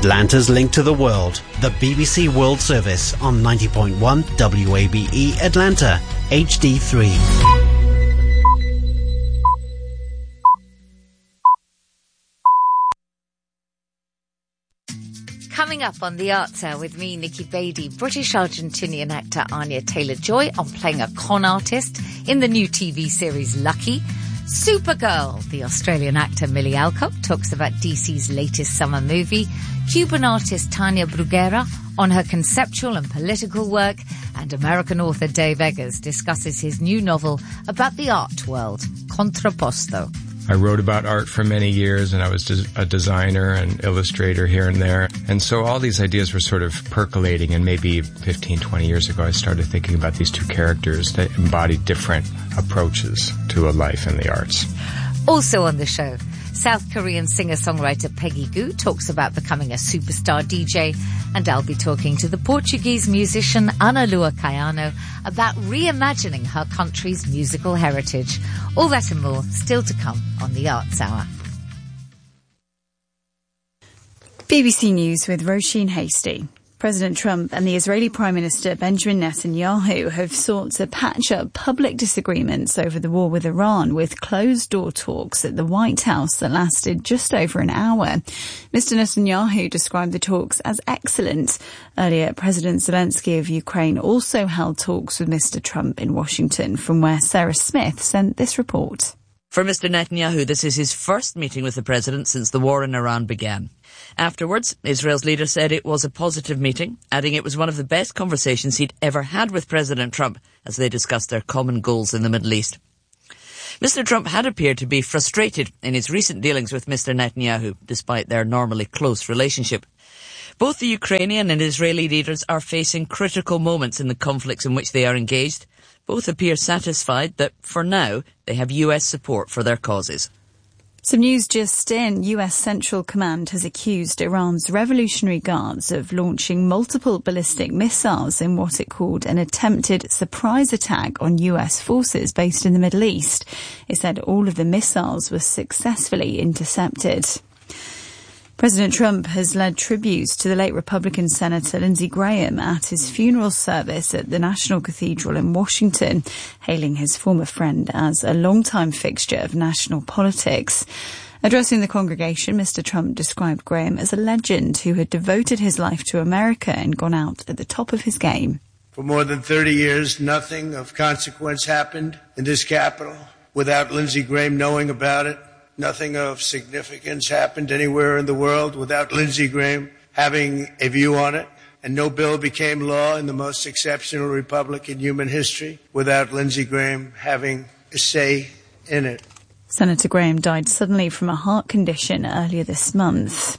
Atlanta's link to the world, the BBC World Service on 90.1 WABE Atlanta, HD3. Coming up on The Arts Hour with me, Nikki Beattie, British-Argentinian actor Anya Taylor-Joy on playing a con artist in the new TV series Lucky. Supergirl, the Australian actor Millie Alcock talks about DC's latest summer movie. Cuban artist Tania Bruguera on her conceptual and political work. And American author Dave Eggers discusses his new novel about the art world, Contrapposto. I wrote about art for many years, and I was a designer and illustrator here and there. And so all these ideas were sort of percolating, and maybe 15, 20 years ago I started thinking about these two characters that embody different approaches to a life in the arts. Also on the show, South Korean singer-songwriter Peggy Gou talks about becoming a superstar DJ, and I'll be talking to the Portuguese musician Ana Lua Caiano about reimagining her country's musical heritage. All that and more still to come on The Arts Hour. BBC News with Roisin Hastie. President Trump and the Israeli Prime Minister Benjamin Netanyahu have sought to patch up public disagreements over the war with Iran with closed-door talks at the White House that lasted just over an hour. Mr. Netanyahu described the talks as excellent. Earlier, President Zelensky of Ukraine also held talks with Mr. Trump in Washington, from where Sarah Smith sent this report. For Mr. Netanyahu, this is his first meeting with the president since the war in Iran began. Afterwards, Israel's leader said it was a positive meeting, adding it was one of the best conversations he'd ever had with President Trump as they discussed their common goals in the Middle East. Mr. Trump had appeared to be frustrated in his recent dealings with Mr. Netanyahu, despite their normally close relationship. Both the Ukrainian and Israeli leaders are facing critical moments in the conflicts in which they are engaged. Both appear satisfied that, for now, they have US support for their causes. Some news just in. US Central Command has accused Iran's Revolutionary Guards of launching multiple ballistic missiles in what it called an attempted surprise attack on US forces based in the Middle East. It said all of the missiles were successfully intercepted. President Trump has led tributes to the late Republican Senator Lindsey Graham at his funeral service at the National Cathedral in Washington, hailing his former friend as a longtime fixture of national politics. Addressing the congregation, Mr. Trump described Graham as a legend who had devoted his life to America and gone out at the top of his game. For more than 30 years, nothing of consequence happened in this Capitol without Lindsey Graham knowing about it. Nothing of significance happened anywhere in the world without Lindsey Graham having a view on it. And no bill became law in the most exceptional republic in human history without Lindsey Graham having a say in it. Senator Graham died suddenly from a heart condition earlier this month.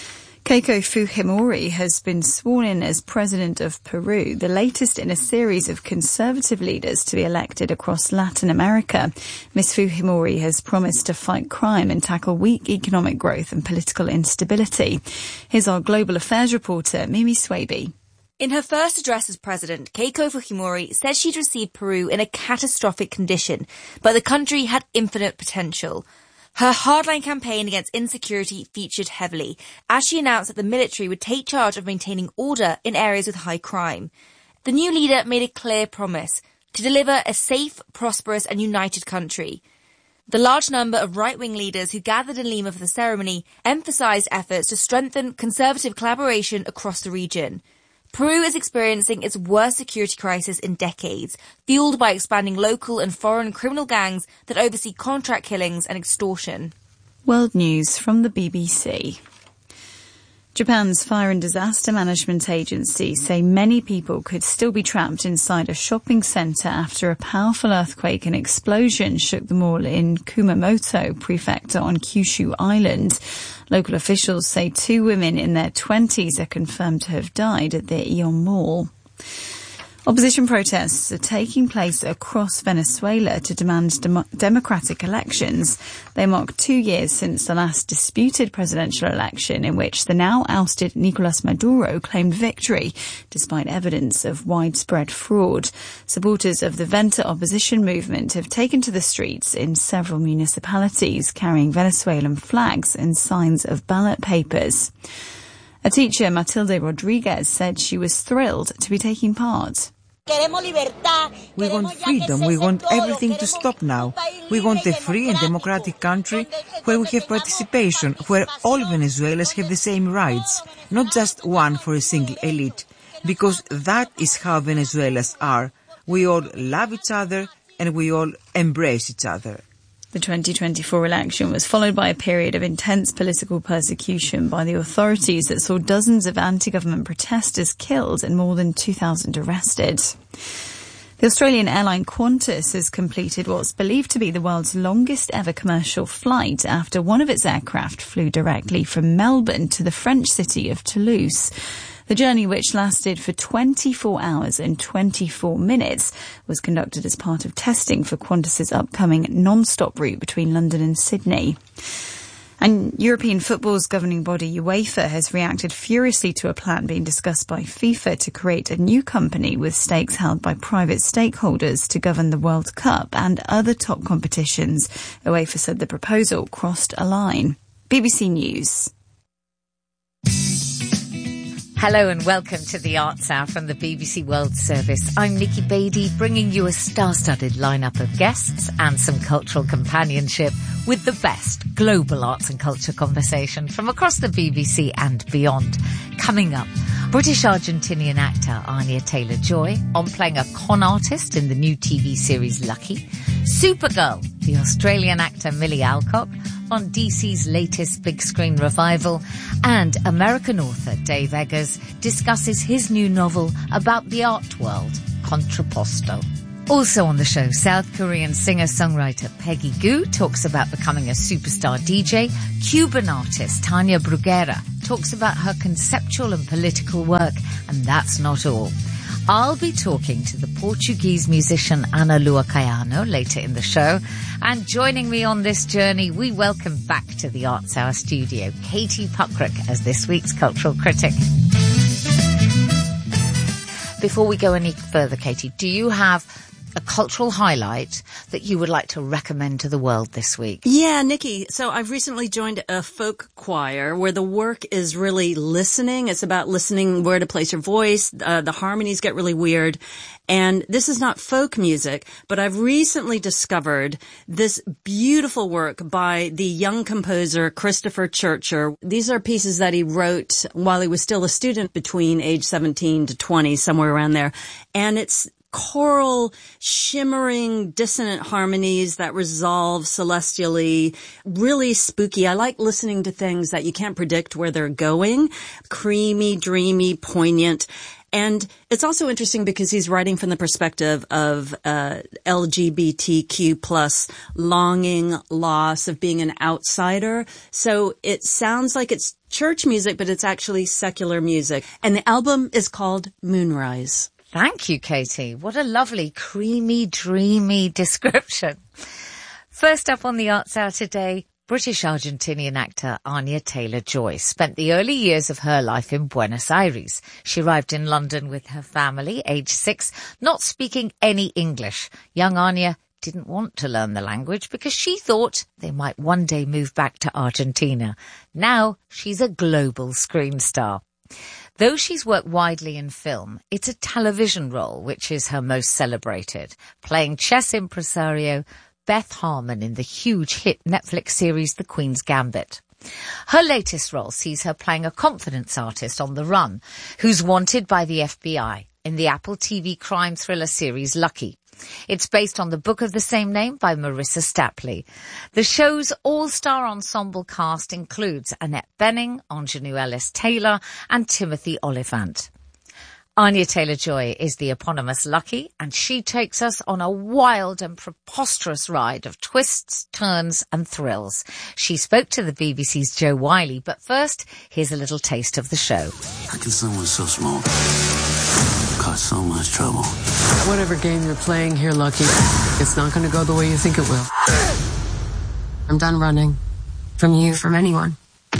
Keiko Fujimori has been sworn in as president of Peru, the latest in a series of conservative leaders to be elected across Latin America. Ms. Fujimori has promised to fight crime and tackle weak economic growth and political instability. Here's our global affairs reporter, Mimi Swaby. In her first address as president, Keiko Fujimori said she'd received Peru in a catastrophic condition, but the country had infinite potential. Her hardline campaign against insecurity featured heavily, as she announced that the military would take charge of maintaining order in areas with high crime. The new leader made a clear promise to deliver a safe, prosperous and united country. The large number of right-wing leaders who gathered in Lima for the ceremony emphasised efforts to strengthen conservative collaboration across the region. Peru is experiencing its worst security crisis in decades, fueled by expanding local and foreign criminal gangs that oversee contract killings and extortion. World News from the BBC. Japan's Fire and Disaster Management Agency say many people could still be trapped inside a shopping centre after a powerful earthquake and explosion shook the mall in Kumamoto Prefecture on Kyushu Island. Local officials say 2 women in their 20s are confirmed to have died at the Aeon Mall. Opposition protests are taking place across Venezuela to demand democratic elections. They mark 2 years since the last disputed presidential election in which the now ousted Nicolás Maduro claimed victory, despite evidence of widespread fraud. Supporters of the Venta opposition movement have taken to the streets in several municipalities, carrying Venezuelan flags and signs of ballot papers. A teacher, Matilde Rodriguez, said she was thrilled to be taking part. We want freedom. We want everything to stop now. We want a free and democratic country where we have participation, where all Venezuelans have the same rights, not just one for a single elite. Because that is how Venezuelans are. We all love each other and we all embrace each other. The 2024 election was followed by a period of intense political persecution by the authorities that saw dozens of anti-government protesters killed and more than 2,000 arrested. The Australian airline Qantas has completed what's believed to be the world's longest ever commercial flight after one of its aircraft flew directly from Melbourne to the French city of Toulouse. The journey, which lasted for 24 hours and 24 minutes, was conducted as part of testing for Qantas's upcoming non-stop route between London and Sydney. And European football's governing body UEFA has reacted furiously to a plan being discussed by FIFA to create a new company with stakes held by private stakeholders to govern the World Cup and other top competitions. UEFA said the proposal crossed a line. BBC News. Hello and welcome to the Arts Hour from the BBC World Service. I'm Nikki Beattie, bringing you a star-studded lineup of guests and some cultural companionship with the best global arts and culture conversation from across the BBC and beyond. Coming up, British-Argentinian actor Anya Taylor-Joy on playing a con artist in the new TV series Lucky, Supergirl, the Australian actor Millie Alcock, on DC's latest big screen revival, and American author Dave Eggers discusses his new novel about the art world, Contrapposto. Also on the show, South Korean singer-songwriter Peggy Gou talks about becoming a superstar DJ. Cuban artist Tania Bruguera talks about her conceptual and political work, and that's not all. I'll be talking to the Portuguese musician Ana Lua Caiano later in the show. And joining me on this journey, we welcome back to the Arts Hour studio Katie Puckrick as this week's cultural critic. Before we go any further, Katie, do you have a cultural highlight that you would like to recommend to the world this week? Yeah, Nikki. So I've recently joined a folk choir where the work is really listening. It's about listening where to place your voice. The harmonies get really weird. And this is not folk music, but I've recently discovered this beautiful work by the young composer Christopher Churcher. These are pieces that he wrote while he was still a student between age 17 to 20, somewhere around there. And it's choral, shimmering, dissonant harmonies that resolve celestially, really spooky. I like listening to things that you can't predict where they're going. Creamy, dreamy, poignant. And it's also interesting because he's writing from the perspective of LGBTQ plus longing, loss of being an outsider. So it sounds like it's church music, but it's actually secular music. And the album is called Moonrise. Thank you, Katie. What a lovely, creamy, dreamy description. First up on the Arts Hour today, British-Argentinian actor Anya Taylor-Joy spent the early years of her life in Buenos Aires. She arrived in London with her family, age 6, not speaking any English. Young Anya didn't want to learn the language because she thought they might one day move back to Argentina. Now she's a global screen star. Though she's worked widely in film, it's a television role which is her most celebrated, playing chess impresario Beth Harmon in the huge hit Netflix series The Queen's Gambit. Her latest role sees her playing a confidence artist on the run, who's wanted by the FBI in the Apple TV crime thriller series Lucky. It's based on the book of the same name by Marissa Stapley. The show's all-star ensemble cast includes Annette Bening, Ingenue Ellis-Taylor and Timothy Olyphant. Anya Taylor-Joy is the eponymous Lucky, and she takes us on a wild and preposterous ride of twists, turns and thrills. She spoke to the BBC's Joe Wiley, but first, here's a little taste of the show. How can someone so small cause so much trouble? Whatever game you're playing here, Lucky, it's not going to go the way you think it will. I'm done running. From you, from anyone.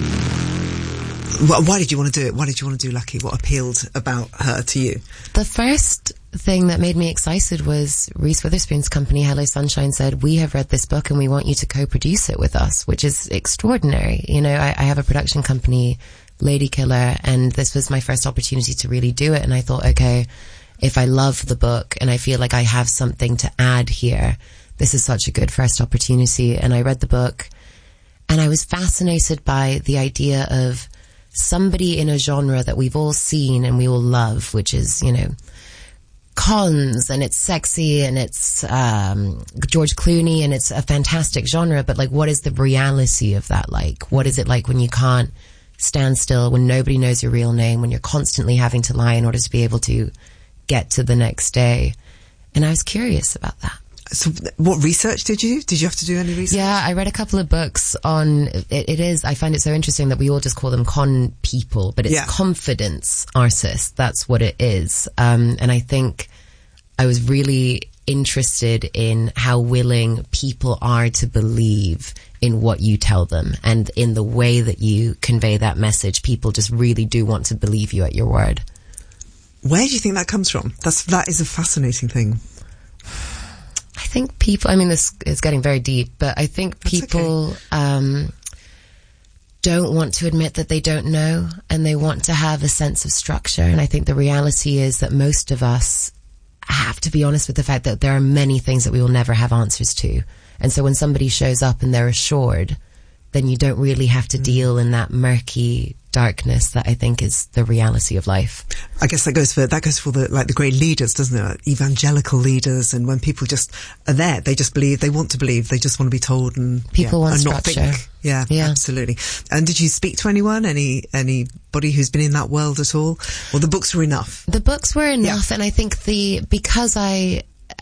Why did you want to do it? Why did you want to do Lucky? What appealed about her to you? The first thing that made me excited was Reese Witherspoon's company, Hello Sunshine, said, we have read this book and we want you to co-produce it with us, which is extraordinary. You know, I have a production company Lady Killer, and this was my first opportunity to really do it. And I thought, okay, if I love the book and I feel like I have something to add here, this is such a good first opportunity. And I read the book and I was fascinated by the idea of somebody in a genre that we've all seen and we all love, which is, you know, cons, and it's sexy, and it's George Clooney, and it's a fantastic genre, but like, what is the reality of that like? What is it like when you can't stand still, when nobody knows your real name, when you're constantly having to lie in order to be able to get to the next day? And I was curious about that. So what research did you do? Did you have to do any research? Yeah, I read a couple of books on I find it so interesting that we all just call them con people, but it's confidence artists. That's what it is. And I think I was really interested in how willing people are to believe in what you tell them, and in the way that you convey that message. People just really do want to believe you at your word. Where do you think that comes from? That is a fascinating thing. I think people, I mean, this is getting very deep, but I think people don't want to admit that they don't know, and they want to have a sense of structure. And I think the reality is that most of us have to be honest with the fact that there are many things that we will never have answers to. And so when somebody shows up and they're assured, then you don't really have to deal in that murky darkness that I think is the reality of life. I guess that goes for the great leaders, doesn't it? Evangelical leaders, and when people just are there, they just believe, they want to believe, they just want to be told, and people want structure. Not think. Yeah, absolutely. And did you speak to anyone, anybody who's been in that world at all? Well, the books were enough. The books were enough, and I think because I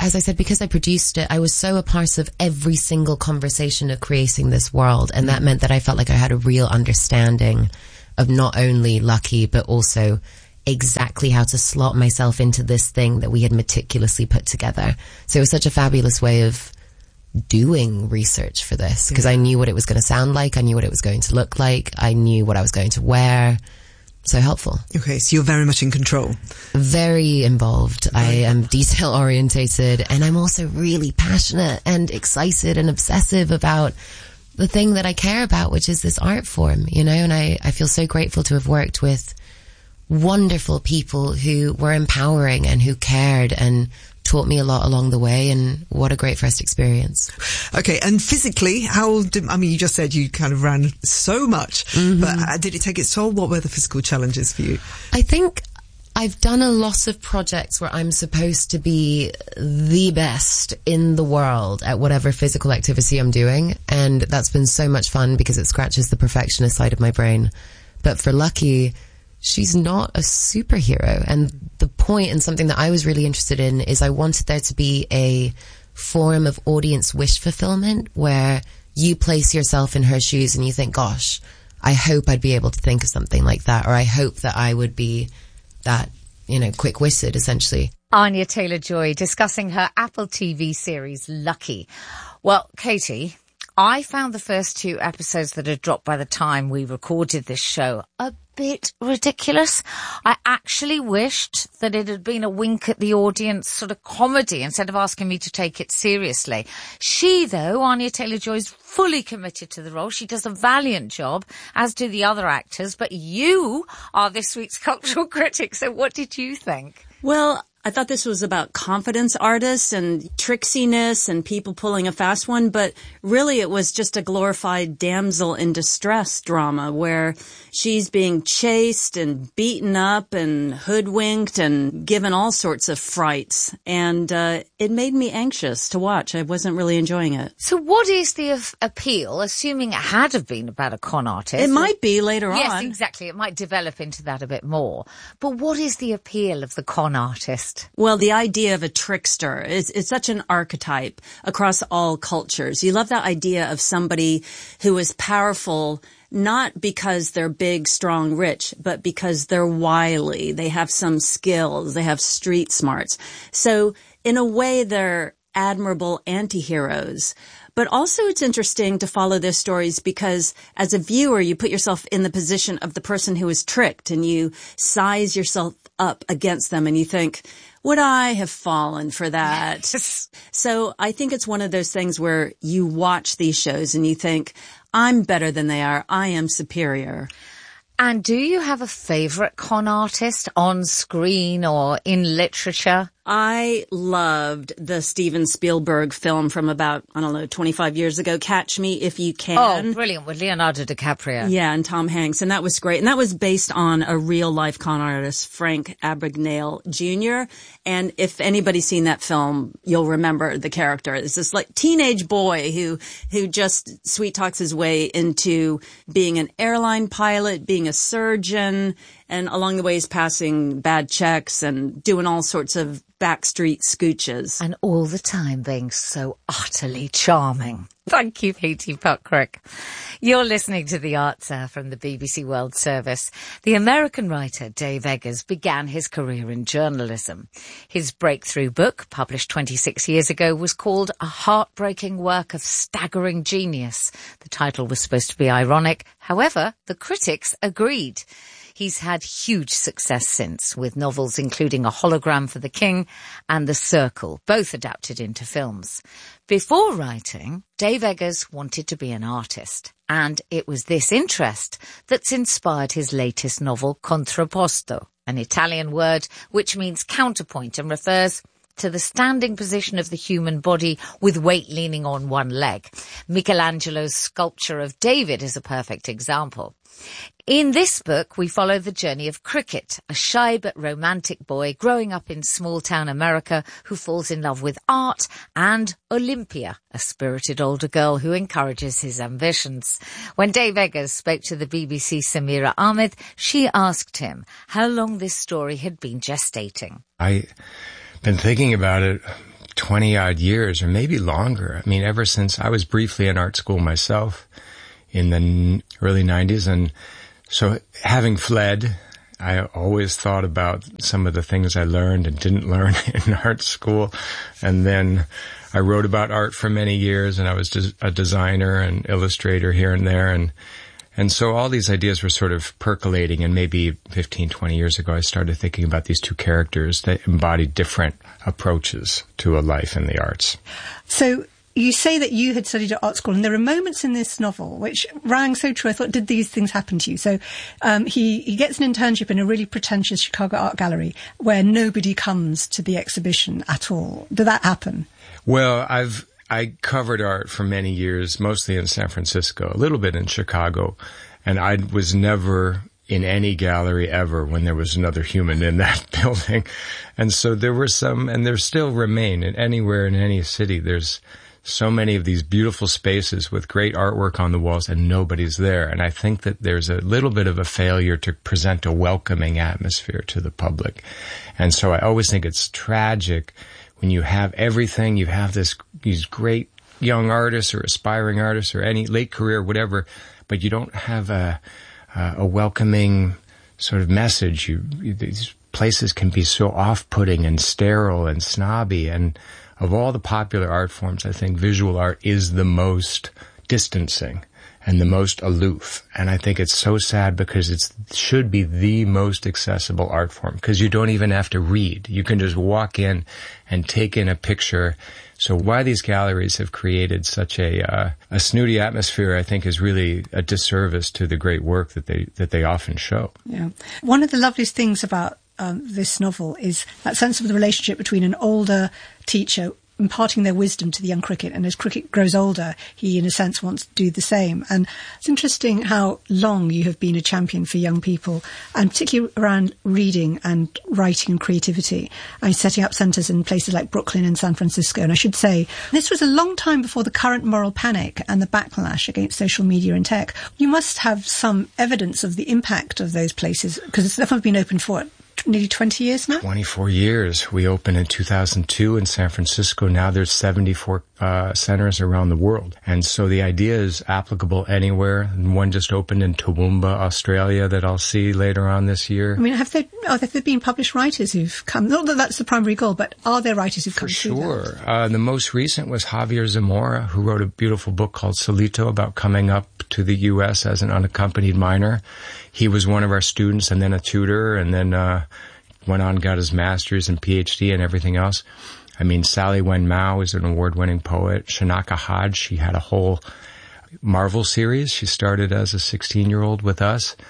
produced it, I was so a part of every single conversation of creating this world, and that meant that I felt like I had a real understanding of not only Lucky, but also exactly how to slot myself into this thing that we had meticulously put together. So it was such a fabulous way of doing research for this, because I knew what it was going to sound like, I knew what it was going to look like, I knew what I was going to wear. So helpful. Okay, so you're very much in control. Very involved. Right. I am detail orientated, and I'm also really passionate and excited and obsessive about the thing that I care about, which is this art form, you know, and I feel so grateful to have worked with wonderful people who were empowering and who cared and taught me a lot along the way, and what a great first experience. Okay, and physically, you just said you kind of ran so much, but did it take its toll? What were the physical challenges for you? I think I've done a lot of projects where I'm supposed to be the best in the world at whatever physical activity I'm doing, and that's been so much fun because it scratches the perfectionist side of my brain. But for Lucky, she's not a superhero, and the point, and something that I was really interested in, is I wanted there to be a form of audience wish fulfillment where you place yourself in her shoes and you think, gosh, I hope I'd be able to think of something like that, or I hope that I would be that, you know, quick-witted, essentially. Anya Taylor-Joy discussing her Apple TV series Lucky. Well, Katie, I found the first 2 episodes that had dropped by the time we recorded this show a bit ridiculous. I actually wished that it had been a wink at the audience sort of comedy instead of asking me to take it seriously. She, though, Anya Taylor-Joy, is fully committed to the role. She does a valiant job, as do the other actors, but you are this week's cultural critic, so what did you think? Well, I thought this was about confidence artists and tricksiness and people pulling a fast one, but really it was just a glorified damsel in distress drama where she's being chased and beaten up and hoodwinked and given all sorts of frights. And it made me anxious to watch. I wasn't really enjoying it. So what is the appeal, assuming it had have been about a con artist? It might be later on. Yes, exactly. It might develop into that a bit more. But what is the appeal of the con artist? Well, the idea of a trickster is such an archetype across all cultures. You love that idea of somebody who is powerful not because they're big, strong, rich, but because they're wily. They have some skills. They have street smarts. So in a way, they're admirable anti-heroes. But also it's interesting to follow their stories because as a viewer, you put yourself in the position of the person who is tricked and you size yourself up against them and you think, would I have fallen for that? Yes. So I think it's one of those things where you watch these shows and you think, I'm better than they are. I am superior. And do you have a favourite con artist on screen or in literature? I loved the Steven Spielberg film from about, 25 years ago, Catch Me If You Can. Oh, brilliant, with Leonardo DiCaprio. Yeah, and Tom Hanks, and that was great. And that was based on a real-life con artist, Frank Abagnale Jr., and if anybody's seen that film, you'll remember the character. It's this teenage boy who just sweet talks his way into being an airline pilot, being a surgeon, and along the way he's passing bad checks and doing all sorts of backstreet scooches. And all the time being so utterly charming. Thank you, Katie Puckrick. You're listening to The Answer from the BBC World Service. The American writer Dave Eggers began his career in journalism. His breakthrough book, published 26 years ago, was called A Heartbreaking Work of Staggering Genius. The title was supposed to be ironic. However, the critics agreed. He's had huge success since, with novels including A Hologram for the King and The Circle, both adapted into films. Before writing, Dave Eggers wanted to be an artist, and it was this interest that's inspired his latest novel, Contrapposto, an Italian word which means counterpoint and refers to the standing position of the human body with weight leaning on one leg. Michelangelo's sculpture of David is a perfect example. In this book, we follow the journey of Cricket, a shy but romantic boy growing up in small-town America who falls in love with art, and Olympia, a spirited older girl who encourages his ambitions. When Dave Eggers spoke to the BBC's Samira Ahmed, she asked him how long this story had been gestating. I've been thinking about it 20-odd years, or maybe longer. I mean, ever since I was briefly in art school myself in the early 90s. And so having fled, I always thought about some of the things I learned and didn't learn in art school. And then I wrote about art for many years, and I was a designer and illustrator here and there. And so all these ideas were sort of percolating, and maybe 15, 20 years ago, I started thinking about these two characters that embodied different approaches to a life in the arts. So you say that you had studied at art school, and there are moments in this novel which rang so true. I thought, did these things happen to you? So he gets an internship in a really pretentious Chicago art gallery where nobody comes to the exhibition at all. Did that happen? Well, I covered art for many years, mostly in San Francisco, a little bit in Chicago, and I was never in any gallery ever when there was another human in that building. And so there were some, and there still remain, and anywhere in any city, there's so many of these beautiful spaces with great artwork on the walls, and nobody's there. And I think that there's a little bit of a failure to present a welcoming atmosphere to the public. And so I always think it's tragic when you have everything, you have these great young artists or aspiring artists or any late career, whatever, but you don't have a welcoming sort of message. These places can be so off-putting and sterile and snobby. And of all the popular art forms, I think visual art is the most distancing and the most aloof. And I think it's so sad because it should be the most accessible art form, because you don't even have to read. You can just walk in and take in a picture. So why these galleries have created such a snooty atmosphere, I think, is really a disservice to the great work that they often show. Yeah. One of the loveliest things about this novel is that sense of the relationship between an older teacher imparting their wisdom to the young Cricket, and as Cricket grows older, he in a sense wants to do the same. And it's interesting how long you have been a champion for young people, and particularly around reading and writing and creativity, and setting up centres in places like Brooklyn and San Francisco. And I should say, this was a long time before the current moral panic and the backlash against social media and tech. You must have some evidence of the impact of those places, because it's definitely been open for nearly 20 years now? 24 years. We opened in 2002 in San Francisco. Now there's 74 centers around the world. And so the idea is applicable anywhere. One just opened in Toowoomba, Australia, that I'll see later on this year. I mean, have there been published writers who've come? Not that that's the primary goal, but are there writers who've come through that? For sure. The most recent was Javier Zamora, who wrote a beautiful book called Solito about coming up to the U.S. as an unaccompanied minor. He was one of our students and then a tutor, and then went on, got his master's and PhD and everything else. I mean, Sally Wen Mao is an award-winning poet. Shanaka Hodge, she had a whole Marvel series. She started as a 16-year-old with us.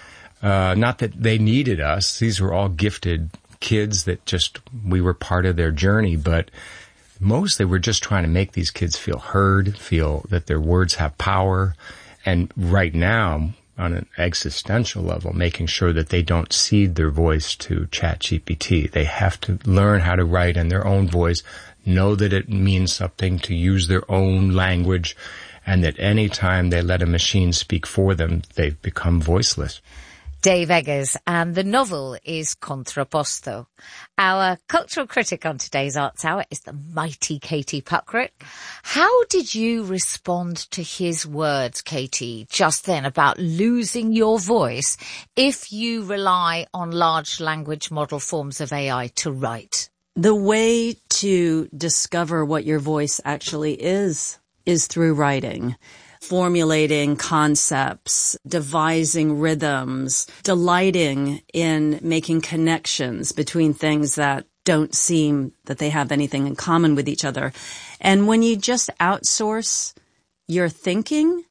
Not that they needed us. These were all gifted kids that we were part of their journey, but mostly we're just trying to make these kids feel heard, feel that their words have power. And right now, on an existential level, making sure that they don't cede their voice to ChatGPT. They have to learn how to write in their own voice, know that it means something, to use their own language, and that any time they let a machine speak for them, they become voiceless. Dave Eggers, and the novel is Contrapposto. Our cultural critic on today's Arts Hour is the mighty Katie Puckrick. How did you respond to his words, Katie, just then about losing your voice if you rely on large language model forms of AI to write? The way to discover what your voice actually is through writing. Formulating concepts, devising rhythms, delighting in making connections between things that don't seem that they have anything in common with each other. And when you just outsource your thinking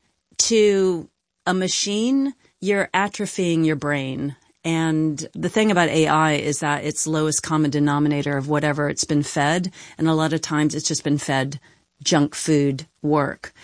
to a machine, you're atrophying your brain. And the thing about AI is that it's lowest common denominator of whatever it's been fed. And a lot of times it's just been fed junk food work.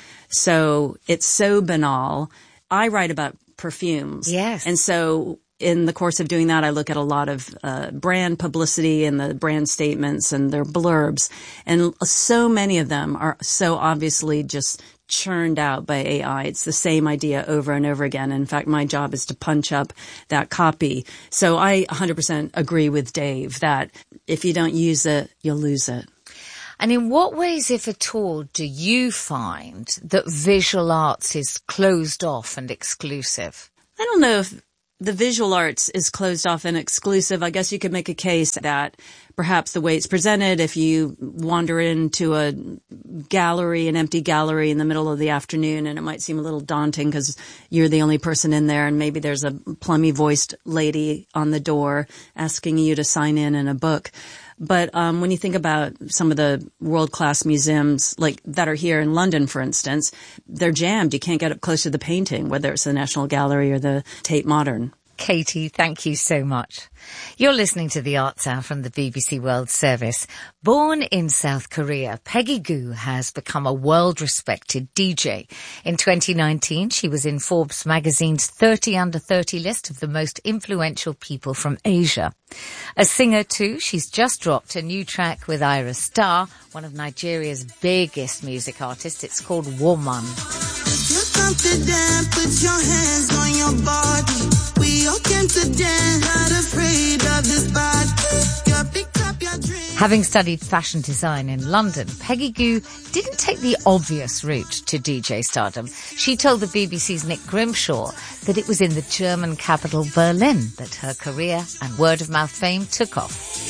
So it's so banal. I write about perfumes. Yes. And so in the course of doing that, I look at a lot of brand publicity and the brand statements and their blurbs. And so many of them are so obviously just churned out by AI. It's the same idea over and over again. In fact, my job is to punch up that copy. So I 100% agree with Dave that if you don't use it, you'll lose it. And in what ways, if at all, do you find that visual arts is closed off and exclusive? I don't know if the visual arts is closed off and exclusive. I guess you could make a case that perhaps the way it's presented, if you wander into a gallery, an empty gallery in the middle of the afternoon, and it might seem a little daunting because you're the only person in there and maybe there's a plummy voiced lady on the door asking you to sign in a book. But when you think about some of the world-class museums like that are here in London, for instance, they're jammed. You can't get up close to the painting, whether it's the National Gallery or the Tate Modern. Katie, thank you so much. You're listening to the Arts Hour from the BBC World Service. Born in South Korea, Peggy Gou has become a world-respected DJ. In 2019, she was in Forbes magazine's 30 Under 30 list of the most influential people from Asia. A singer too, she's just dropped a new track with Ira Star, one of Nigeria's biggest music artists. It's called Woman. You're confident, put your hands on your body. We all came to dance, not afraid of this body. You picked up your dream. Having studied fashion design in London, Peggy Gou didn't take the obvious route to DJ stardom. She told the BBC's Nick Grimshaw that it was in the German capital Berlin that her career and word-of-mouth fame took off.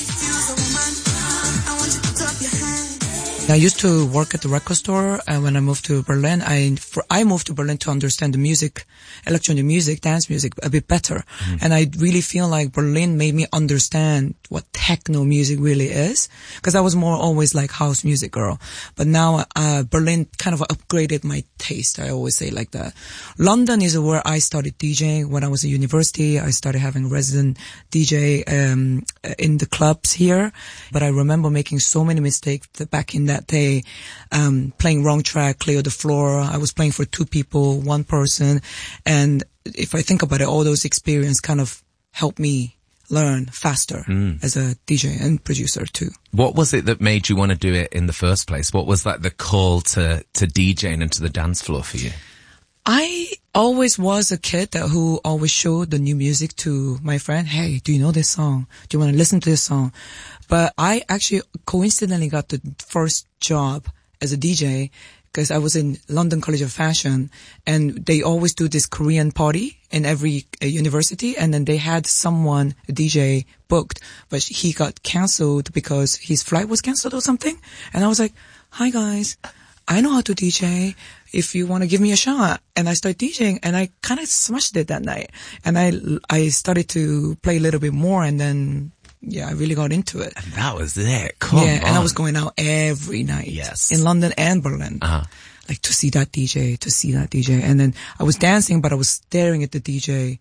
I used to work at the record store, and when I moved to Berlin, I moved to Berlin to understand the music, electronic music, dance music a bit better. And I really feel like Berlin made me understand what techno music really is, because I was more always like house music girl. But now Berlin kind of upgraded my taste. I always say like that. London is where I started DJing. When I was at university, I started having resident DJ in the clubs here. But I remember making so many mistakes back in that day, playing wrong track, clear the floor. I was playing for two people, one person. And if I think about it, all those experiences kind of helped me learn faster as a DJ and producer too. What was it that made you want to do it in the first place? What was like the call to DJing and to the dance floor for you? I always was a kid who always showed the new music to my friend. Hey, do you know this song? Do you want to listen to this song? But I actually coincidentally got the first job as a DJ because I was in London College of Fashion, and they always do this Korean party in every university, and then they had someone, a DJ, booked, but he got cancelled because his flight was cancelled or something. And I was like, hi guys, I know how to DJ. If you want to give me a shot. And I started DJing, and I kind of smashed it that night. And I started to play a little bit more, and then I really got into it. And that was it. Come on. And I was going out every night. Yes. In London and Berlin. Like to see that DJ. And then I was dancing, but I was staring at the DJ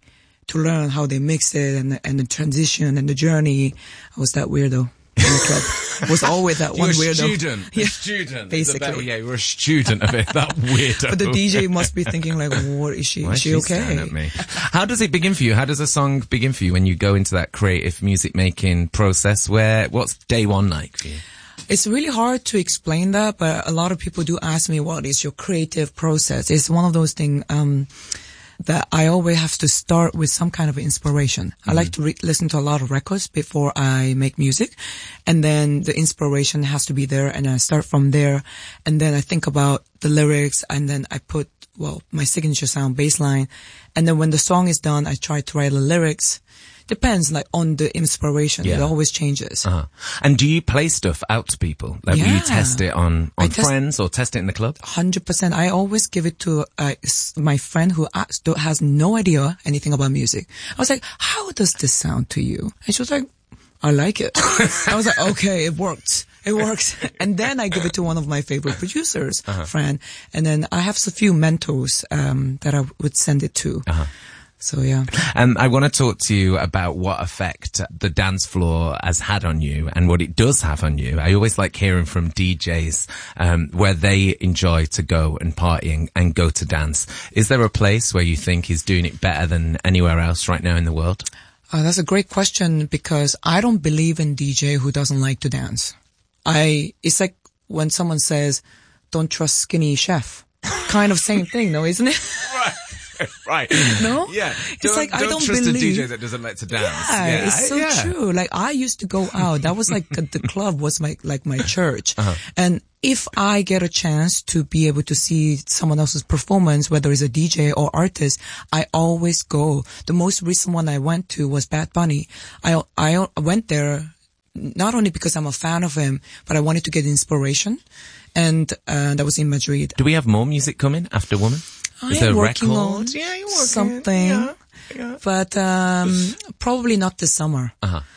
to learn how they mix it and the transition and the journey. I was that weirdo in the club. I was always that one weirdo. A student. Basically. You were a student of it, that weirdo. But the DJ must be thinking like, what is she? Is she okay? Staring at me? How does it begin for you? How does a song begin for you when you go into that creative music making process? What's day one like for you? It's really hard to explain that, but a lot of people do ask me, what is your creative process? It's one of those things, that I always have to start with some kind of inspiration. I like to listen to a lot of records before I make music, and then the inspiration has to be there, and I start from there, and then I think about the lyrics, and then I put, my signature sound, bass line, and then when the song is done, I try to write the lyrics. Depends, like, on the inspiration. Yeah. It always changes. Uh-huh. And do you play stuff out to people? Like, will you test it on friends or test it in the club? 100%. I always give it to my friend who has no idea anything about music. I was like, how does this sound to you? And she was like, I like it. I was like, okay, it worked. It works. And then I give it to one of my favorite producers, friend. And then I have a few mentors, that I would send it to. So, yeah. I want to talk to you about what effect the dance floor has had on you and what it does have on you. I always like hearing from DJs where they enjoy to go and party and go to dance. Is there a place where you think is doing it better than anywhere else right now in the world? That's a great question, because I don't believe in DJ who doesn't like to dance. It's like when someone says, don't trust skinny chef. Kind of same thing, no, isn't it? Right. No? Yeah. It's like, I don't trust believe. a DJ that doesn't like to dance. Yeah, it's so true. Like, I used to go out. That was like, the club was my church. And if I get a chance to be able to see someone else's performance, whether it's a DJ or artist, I always go. The most recent one I went to was Bad Bunny. I went there not only because I'm a fan of him, but I wanted to get inspiration. And, that was in Madrid. Do we have more music coming after Woman? Is there I'm a working record? on something, but probably not this summer.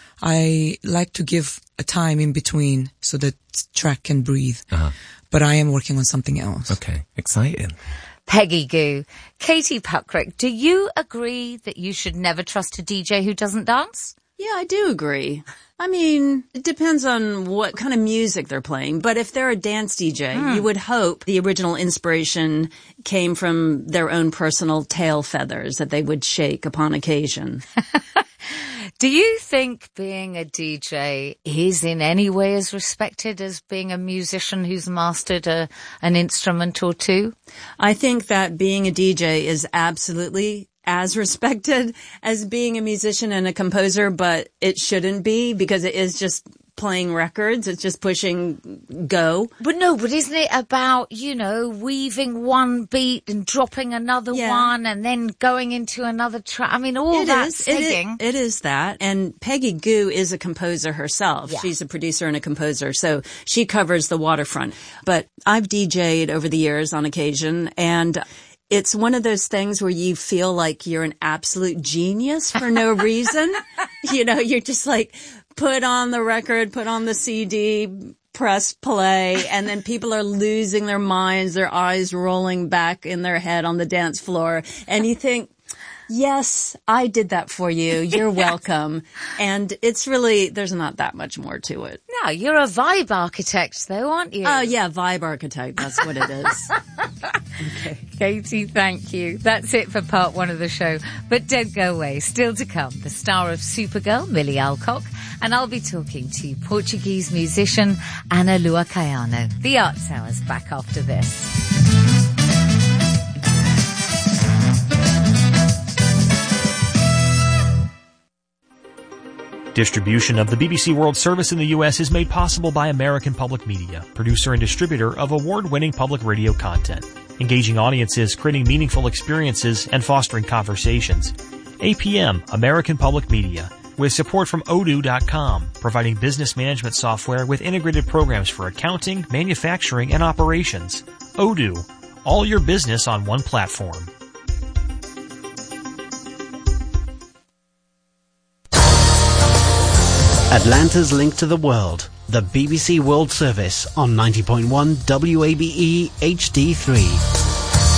I like to give a time in between so that track can breathe. But I am working on something else. Okay, exciting. Peggy Gou. Katie Puckrick, do you agree that you should never trust a DJ who doesn't dance? Yeah, I do agree. I mean, it depends on what kind of music they're playing. But if they're a dance DJ, you would hope the original inspiration came from their own personal tail feathers that they would shake upon occasion. Do you think being a DJ is in any way as respected as being a musician who's mastered an instrument or two? I think that being a DJ is absolutely as respected as being a musician and a composer, but it shouldn't be, because it is just playing records. It's just pushing go. But isn't it about, weaving one beat and dropping another one and then going into another track? I mean, singing. It is that. And Peggy Gou is a composer herself. Yeah. She's a producer and a composer. So she covers the waterfront. But I've DJ'd over the years on occasion, and it's one of those things where you feel like you're an absolute genius for no reason. You're just like, put on the record, put on the CD, press play, and then people are losing their minds, their eyes rolling back in their head on the dance floor. And you think, yes, I did that for you. You're welcome. And it's really, there's not that much more to it. No, you're a vibe architect though, aren't you? Oh, yeah, vibe architect. That's what it is. Okay. Katie, thank you. That's it for part one of the show. But don't go away. Still to come, the star of Supergirl, Millie Alcock, and I'll be talking to Portuguese musician Ana Lua Caiano. The Arts Hour's back after this. Distribution of the BBC World Service in the U.S. is made possible by American Public Media, producer and distributor of award-winning public radio content, engaging audiences, creating meaningful experiences, and fostering conversations. APM, American Public Media, with support from Odoo.com, providing business management software with integrated programs for accounting, manufacturing, and operations. Odoo, all your business on one platform. Atlanta's link to the world, the BBC World Service on 90.1 WABE HD3.